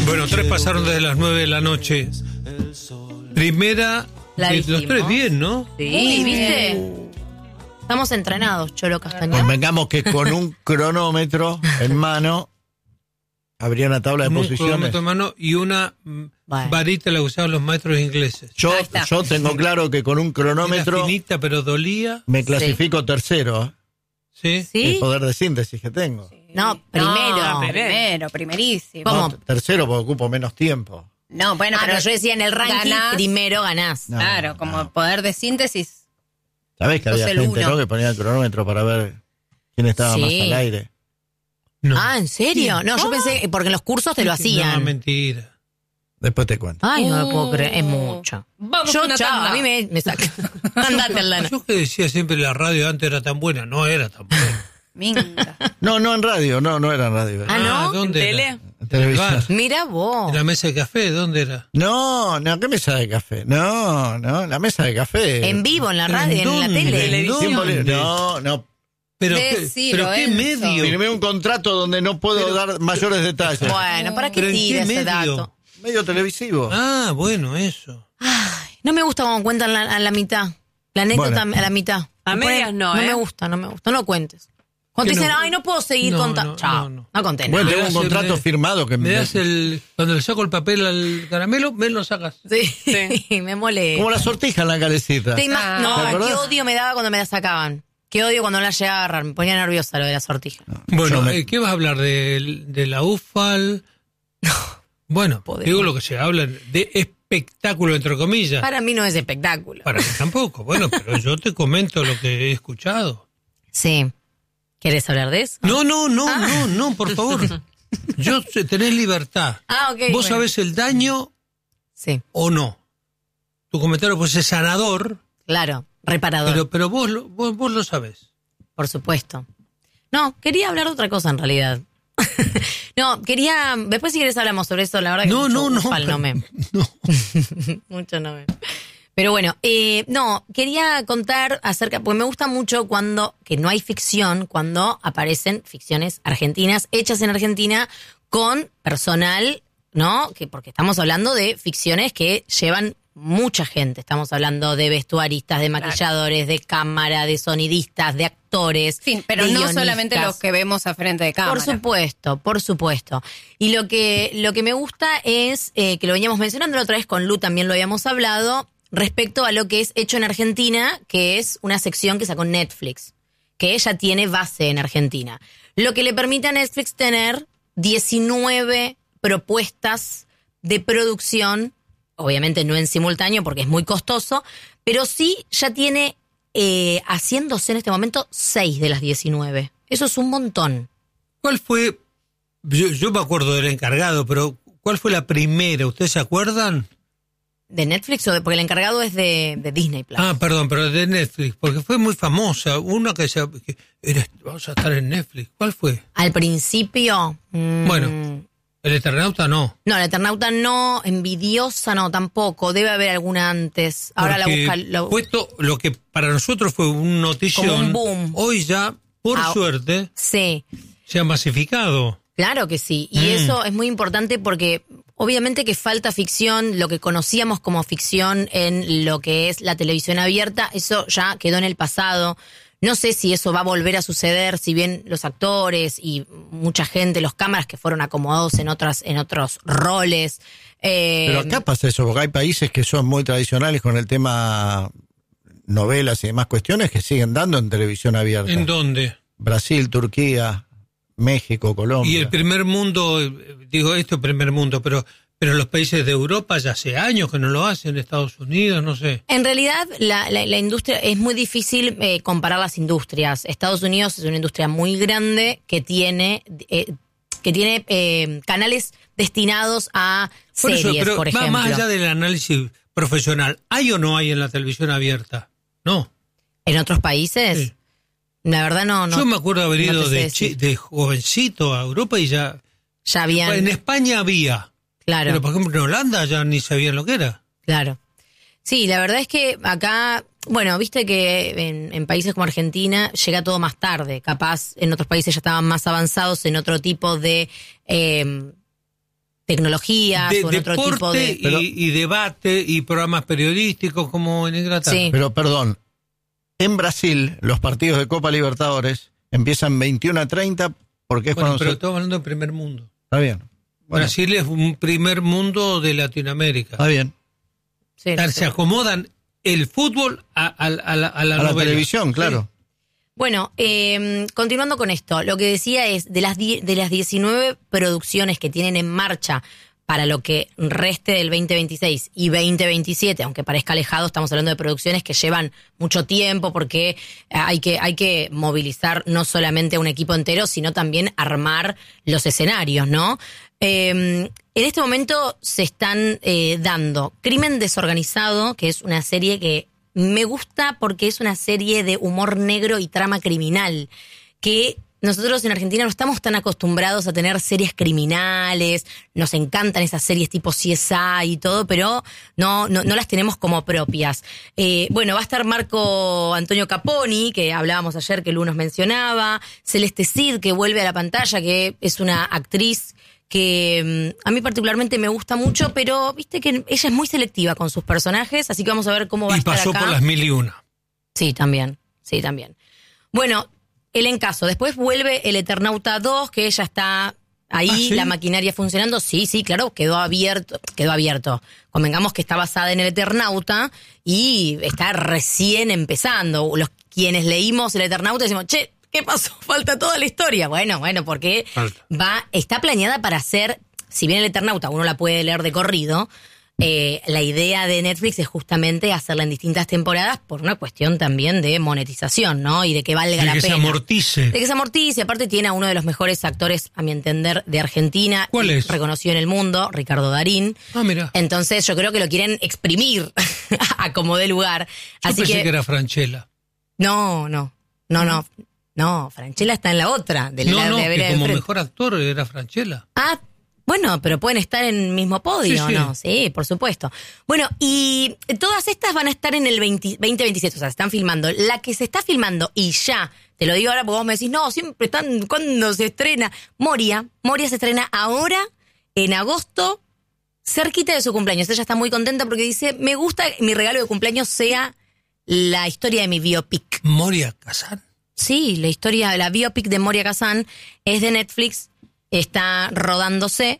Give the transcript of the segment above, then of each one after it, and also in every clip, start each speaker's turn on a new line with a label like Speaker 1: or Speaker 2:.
Speaker 1: Bueno, 3 pasaron desde las 9 de la noche. Primera,
Speaker 2: La
Speaker 1: los
Speaker 2: dijimos.
Speaker 1: 3 bien, ¿no?
Speaker 2: Sí, ¿viste? Estamos entrenados, Cholo Castañeda.
Speaker 3: Convengamos que con un cronómetro en mano habría una tabla de
Speaker 1: Un
Speaker 3: posiciones.
Speaker 1: cronómetro en mano y una
Speaker 2: Bueno.
Speaker 1: varita la usaban los maestros ingleses.
Speaker 3: Yo
Speaker 4: Ahí está.
Speaker 3: tengo claro que con un
Speaker 1: Era
Speaker 3: cronómetro
Speaker 1: finita, pero dolía.
Speaker 3: me clasifico tercero.
Speaker 1: ¿Sí?
Speaker 3: El
Speaker 2: ¿Sí?
Speaker 3: poder de síntesis que tengo.
Speaker 2: No, primero.
Speaker 4: Primerísimo.
Speaker 2: ¿Cómo?
Speaker 3: No, tercero porque ocupo menos tiempo.
Speaker 4: No, bueno,
Speaker 2: Pero yo decía en el ranking,
Speaker 4: ganás.
Speaker 2: primero ganás.
Speaker 3: No,
Speaker 4: Claro, como
Speaker 3: no.
Speaker 4: poder de síntesis.
Speaker 3: ¿Sabés que había
Speaker 4: Sos el
Speaker 3: gente,
Speaker 4: uno.
Speaker 3: ¿no? que ponía el cronómetro para ver quién estaba
Speaker 2: Sí.
Speaker 3: más al aire?
Speaker 1: No.
Speaker 2: Ah, ¿en serio? No, yo pensé, porque en los cursos te lo
Speaker 1: No,
Speaker 2: hacían.
Speaker 1: mentira.
Speaker 3: Después te cuento.
Speaker 2: Ay, no lo puedo creer, es mucho.
Speaker 4: Vamos
Speaker 2: Yo,
Speaker 4: a una
Speaker 2: chao,
Speaker 4: tanda.
Speaker 2: a mí me saca. Andate al lana.
Speaker 1: Yo que decía siempre la radio antes era tan buena, no era tan buena.
Speaker 4: Minga.
Speaker 3: No en radio, no era en radio.
Speaker 2: Ah, ¿no?
Speaker 1: ¿Dónde
Speaker 5: ¿En
Speaker 1: era?
Speaker 5: tele?
Speaker 3: En televisión.
Speaker 1: Bar.
Speaker 2: Mira vos.
Speaker 1: ¿En la mesa de café? ¿Dónde era?
Speaker 3: No, ¿qué mesa de café? No, la mesa de café.
Speaker 2: En vivo, en la radio, en la
Speaker 1: dónde?
Speaker 2: tele.
Speaker 1: ¿En
Speaker 3: Tiempo
Speaker 1: dónde?
Speaker 3: libre. No.
Speaker 1: Pero,
Speaker 4: Decilo,
Speaker 1: pero qué
Speaker 4: Enzo.
Speaker 1: medio.
Speaker 3: Firmé un contrato donde no puedo dar mayores detalles.
Speaker 2: Bueno, ¿para qué
Speaker 1: ¿Pero en
Speaker 2: tira
Speaker 1: qué
Speaker 2: ese
Speaker 1: medio?
Speaker 2: dato?
Speaker 3: Medio televisivo.
Speaker 1: Ah, bueno, eso.
Speaker 2: No me gusta cuando cuentan a la mitad. La anécdota
Speaker 3: Bueno.
Speaker 2: a la mitad.
Speaker 5: A
Speaker 2: Me
Speaker 5: medias no,
Speaker 2: No
Speaker 5: ¿eh?
Speaker 2: me gusta. No cuentes. Cuando
Speaker 1: ¿Qué
Speaker 2: dicen,
Speaker 1: no?
Speaker 2: ay, no puedo seguir
Speaker 1: No,
Speaker 2: contando.
Speaker 1: no,
Speaker 2: Chao.
Speaker 1: no.
Speaker 2: No conté
Speaker 3: Bueno,
Speaker 2: nada.
Speaker 3: tengo un
Speaker 1: Me das
Speaker 3: contrato
Speaker 1: el-
Speaker 3: firmado que
Speaker 1: Me das cuando le saco el papel al caramelo, me lo sacas.
Speaker 2: Sí, me molesta.
Speaker 3: Como la sortija en la calecita.
Speaker 4: Ah,
Speaker 2: No,
Speaker 3: ¿te
Speaker 2: qué
Speaker 3: acordás?
Speaker 2: odio me daba cuando me la sacaban. Qué odio cuando no la llegaba a agarrar. Me ponía nerviosa lo de la sortija.
Speaker 1: Bueno,
Speaker 3: Yo me-
Speaker 1: ¿qué vas a hablar? ¿De la UFAL? Bueno,
Speaker 2: Podemos.
Speaker 1: digo lo que se habla de espectáculo, entre comillas.
Speaker 2: Para mí no es espectáculo.
Speaker 1: Para mí tampoco. Bueno, pero yo te comento lo que he escuchado.
Speaker 2: Sí. ¿Querés hablar de eso?
Speaker 1: No, por favor. Tenés libertad.
Speaker 2: Ah, ok.
Speaker 1: Vos
Speaker 2: bueno.
Speaker 1: sabés el daño
Speaker 2: Sí,
Speaker 1: o no. Tu comentario pues es sanador,
Speaker 2: claro. Reparador,
Speaker 1: pero vos lo sabés.
Speaker 2: por supuesto. No, quería hablar de otra cosa en realidad. No, quería... Después si querés hablamos sobre eso. La verdad que
Speaker 1: No,
Speaker 2: mucho
Speaker 1: no,
Speaker 2: ufal
Speaker 1: pero-
Speaker 2: no me...
Speaker 1: no.
Speaker 2: Mucho no me... Pero bueno, no, quería contar acerca, porque me gusta mucho que no hay ficción, cuando aparecen ficciones argentinas, hechas en Argentina, con personal, ¿no? Porque estamos hablando de ficciones que llevan mucha gente. Estamos hablando de vestuaristas, de maquilladores, de cámara, de sonidistas, de actores.
Speaker 4: Sí, pero
Speaker 2: de
Speaker 4: no
Speaker 2: guionistas.
Speaker 4: solamente los que vemos a frente de cámara.
Speaker 2: Por supuesto. Y lo que me gusta es, que lo veníamos mencionando la otra vez con Lu, también lo habíamos hablado, respecto a lo que es Hecho en Argentina, que es una sección que sacó Netflix, que ella tiene base en Argentina. Lo que le permite a Netflix tener 19 propuestas de producción, obviamente no en simultáneo porque es muy costoso, pero sí ya tiene haciéndose en este momento 6 de las 19. Eso es un montón.
Speaker 1: ¿Cuál fue? Yo me acuerdo del encargado, pero ¿cuál fue la primera? ¿Ustedes se acuerdan?
Speaker 2: ¿De Netflix porque el encargado es de Disney Plus?
Speaker 1: Ah, perdón, pero de Netflix, porque fue muy famosa. Una que era, vamos a estar en Netflix. ¿Cuál fue?
Speaker 2: Al principio...
Speaker 1: Bueno, El Eternauta no.
Speaker 2: No, la Eternauta no, Envidiosa no, tampoco. Debe haber alguna antes. Ahora
Speaker 1: Porque
Speaker 2: la busca...
Speaker 1: puesto lo que para nosotros fue un notición,
Speaker 2: Como un boom.
Speaker 1: hoy ya, por suerte,
Speaker 2: Sí,
Speaker 1: se ha masificado.
Speaker 2: claro que sí. Y eso es muy importante porque obviamente que falta ficción, lo que conocíamos como ficción en lo que es la televisión abierta, eso ya quedó en el pasado. No sé si eso va a volver a suceder, si bien los actores y mucha gente, los cámaras que fueron acomodados en otros roles.
Speaker 3: Pero acá pasa eso, porque hay países que son muy tradicionales con el tema novelas y demás cuestiones que siguen dando en televisión abierta.
Speaker 1: ¿En dónde?
Speaker 3: Brasil, Turquía, México, Colombia.
Speaker 1: Y el primer mundo, digo esto primer mundo, pero los países de Europa ya hace años que no lo hacen, Estados Unidos, no sé.
Speaker 2: En realidad, la industria, es muy difícil comparar las industrias. Estados Unidos es una industria muy grande que tiene canales destinados a series,
Speaker 1: pero
Speaker 2: por ejemplo.
Speaker 1: más allá del análisis profesional, ¿hay o no hay en la televisión abierta? No.
Speaker 2: ¿En otros países?
Speaker 1: Sí.
Speaker 2: La verdad no.
Speaker 1: Yo me acuerdo haber
Speaker 2: no
Speaker 1: ido
Speaker 2: te sé decir.
Speaker 1: de jovencito a Europa y ya...
Speaker 2: Ya habían...
Speaker 1: En España había,
Speaker 2: Claro.
Speaker 1: pero por ejemplo en Holanda ya ni sabían lo que era.
Speaker 2: Claro. Sí, la verdad es que acá, bueno, viste que en países como Argentina llega todo más tarde. Capaz en otros países ya estaban más avanzados en otro tipo de tecnologías o en otro tipo de...
Speaker 1: y debate y programas periodísticos como en Inglaterra.
Speaker 2: Sí.
Speaker 3: Pero perdón, en Brasil los partidos de Copa Libertadores empiezan 21:30 porque es
Speaker 1: Bueno,
Speaker 3: cuando
Speaker 1: pero
Speaker 3: se...
Speaker 1: estamos hablando de primer mundo.
Speaker 3: Está bien. Bueno,
Speaker 1: Brasil es un primer mundo de Latinoamérica.
Speaker 3: está bien.
Speaker 2: Sí,
Speaker 1: O sea,
Speaker 2: sí.
Speaker 1: se acomodan el fútbol a la
Speaker 3: A la
Speaker 1: novela.
Speaker 3: televisión, claro.
Speaker 2: Bueno, continuando con esto, lo que decía es, de las 19 producciones que tienen en marcha para lo que reste del 2026 y 2027, aunque parezca alejado, estamos hablando de producciones que llevan mucho tiempo porque hay que movilizar no solamente a un equipo entero, sino también armar los escenarios, ¿no? En este momento se están dando Crimen Desorganizado, que es una serie que me gusta porque es una serie de humor negro y trama criminal, que nosotros en Argentina no estamos tan acostumbrados a tener series criminales, nos encantan esas series tipo CSI y todo, pero no las tenemos como propias. Bueno, va a estar Marco Antonio Caponi, que hablábamos ayer, que Lu nos mencionaba, Celeste Cid, que vuelve a la pantalla, que es una actriz que a mí particularmente me gusta mucho, pero viste que ella es muy selectiva con sus personajes, así que vamos a ver cómo va a
Speaker 1: Y
Speaker 2: estar
Speaker 1: pasó
Speaker 2: acá.
Speaker 1: por las 1001.
Speaker 2: Sí, también. Bueno, el encaso. Después vuelve el Eternauta 2, que ya está ahí,
Speaker 1: ¿Ah, sí?
Speaker 2: la maquinaria funcionando. Sí, claro, quedó abierto. Convengamos que está basada en el Eternauta y está recién empezando. Quienes leímos el Eternauta decimos, che, ¿qué pasó? Falta toda la historia. Bueno, porque está planeada para ser, si bien el Eternauta uno la puede leer de corrido, la idea de Netflix es justamente hacerla en distintas temporadas por una cuestión también de monetización, ¿no? Y de que valga la
Speaker 1: De que
Speaker 2: pena.
Speaker 1: se amortice.
Speaker 2: De que se amortice. Aparte tiene a uno de los mejores actores, a mi entender, de Argentina.
Speaker 1: ¿Cuál es?
Speaker 2: Reconocido en el mundo, Ricardo Darín.
Speaker 1: Ah, mira.
Speaker 2: Entonces yo creo que lo quieren exprimir a como dé lugar.
Speaker 1: Yo
Speaker 2: Así
Speaker 1: pensé que era Franchella.
Speaker 2: No, Franchella está en la otra. De
Speaker 1: No,
Speaker 2: de
Speaker 1: que como
Speaker 2: enfrente.
Speaker 1: mejor actor era Franchella.
Speaker 2: Ah, bueno, pero pueden estar en el mismo podio,
Speaker 1: Sí, sí.
Speaker 2: ¿no? Sí, por supuesto. Bueno, y todas estas van a estar en el 2027, o sea, se están filmando. La que se está filmando, y ya, te lo digo ahora porque vos me decís, no, siempre están, ¿cuándo se estrena? Moria se estrena ahora, en agosto, cerquita de su cumpleaños. Ella está muy contenta porque dice, me gusta que mi regalo de cumpleaños sea la historia de mi biopic.
Speaker 1: Moria Kazan.
Speaker 2: Sí, la biopic de Moria Kazan es de Netflix, está rodándose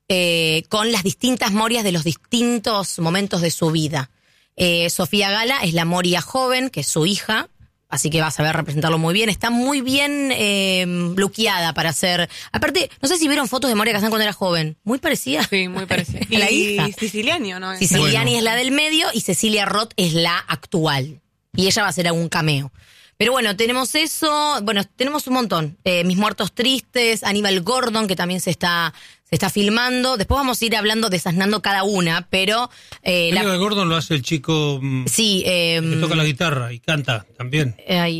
Speaker 2: con las distintas Morias de los distintos momentos de su vida. Sofía Gala es la Moria joven, que es su hija, así que va a saber representarlo muy bien. Está muy bien luqueada para hacer... Aparte, no sé si vieron fotos de Moria Kazan cuando era joven. Muy parecida.
Speaker 5: Sí, muy parecido.
Speaker 2: A la hija.
Speaker 5: Siciliano, ¿no?
Speaker 2: Siciliani
Speaker 1: Bueno.
Speaker 2: es la del medio y Cecilia Roth es la actual. Y ella va a hacer algún cameo. Pero bueno, tenemos eso, tenemos un montón. Mis muertos tristes, Aníbal Gordon, que también se está filmando. Después vamos a ir hablando, desasnando cada una, pero...
Speaker 1: Aníbal Gordon lo hace el chico
Speaker 2: sí,
Speaker 1: que toca la guitarra y canta también.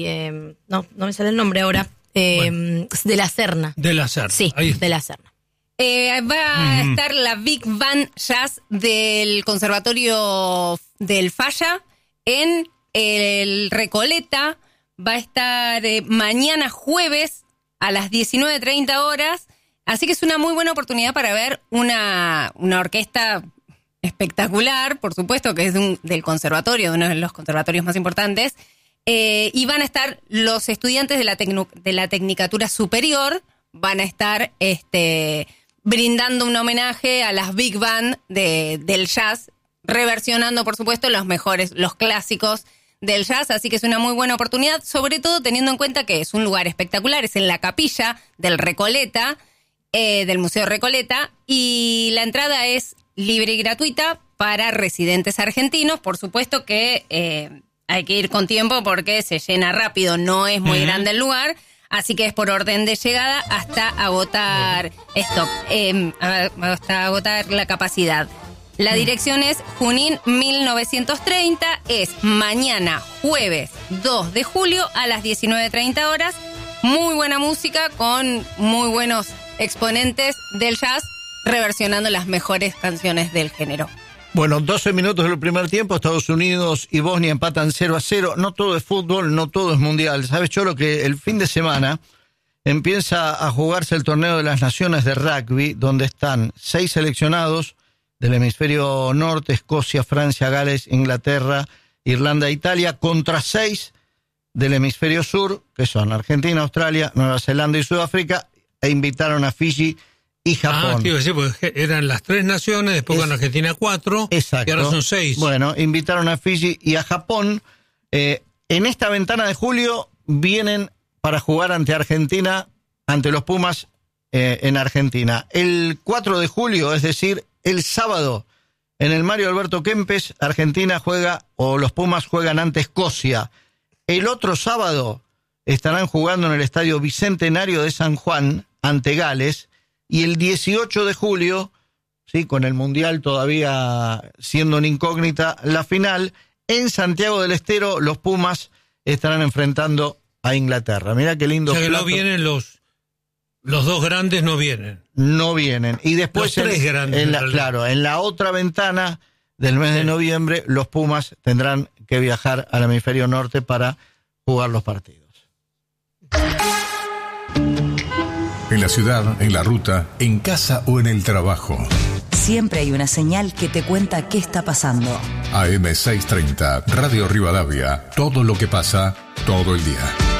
Speaker 2: no me sale el nombre ahora. De la Serna.
Speaker 1: De la Serna.
Speaker 2: Sí,
Speaker 1: Ahí está.
Speaker 2: de la Serna.
Speaker 4: Va a estar la Big Band Jazz del Conservatorio del Falla en el Recoleta. Va a estar mañana jueves a las 19:30 horas. Así que es una muy buena oportunidad para ver una orquesta espectacular, por supuesto, que es del conservatorio, de uno de los conservatorios más importantes. Y van a estar los estudiantes de la Tecnicatura Superior, van a estar brindando un homenaje a las Big Band del jazz, reversionando, por supuesto, los clásicos del jazz, así que es una muy buena oportunidad, sobre todo teniendo en cuenta que es un lugar espectacular, es en la capilla del Recoleta, del Museo Recoleta, y la entrada es libre y gratuita para residentes argentinos. Por supuesto que hay que ir con tiempo porque se llena rápido, no es muy grande el lugar, así que es por orden de llegada hasta agotar stock, hasta agotar la capacidad. La dirección es Junín 1930, es mañana jueves 2 de julio a las 19:30 horas. Muy buena música con muy buenos exponentes del jazz reversionando las mejores canciones del género.
Speaker 3: Bueno, 12 minutos del primer tiempo, Estados Unidos y Bosnia empatan 0-0. No todo es fútbol, no todo es mundial. ¿Sabes, Cholo, que el fin de semana empieza a jugarse el torneo de las naciones de rugby, donde están 6 seleccionados del hemisferio norte: Escocia, Francia, Gales, Inglaterra, Irlanda e Italia, contra 6 del hemisferio sur, que son Argentina, Australia, Nueva Zelanda y Sudáfrica, e invitaron a Fiji y Japón.
Speaker 1: Sí, porque eran las 3 naciones, después con Argentina 4,
Speaker 3: exacto.
Speaker 1: Y ahora son 6.
Speaker 3: Bueno, invitaron a Fiji y a Japón. En esta ventana de julio vienen para jugar ante Argentina, ante los Pumas en Argentina. El 4 de julio, es decir, el sábado, en el Mario Alberto Kempes, Argentina juega, o los Pumas juegan ante Escocia. El otro sábado estarán jugando en el Estadio Bicentenario de San Juan ante Gales. Y el 18 de julio, sí, con el Mundial todavía siendo una incógnita, la final en Santiago del Estero, los Pumas estarán enfrentando a Inglaterra. Mira qué lindo.
Speaker 1: O sea que no vienen los 2 grandes, no vienen.
Speaker 3: No vienen. Y después,
Speaker 1: los 3 grandes.
Speaker 3: En la otra ventana del mes de noviembre, los Pumas tendrán que viajar al hemisferio norte para jugar los partidos.
Speaker 5: En la ciudad, en la ruta, en casa o en el trabajo.
Speaker 6: Siempre hay una señal que te cuenta qué está pasando.
Speaker 5: AM 630, Radio Rivadavia. Todo lo que pasa, todo el día.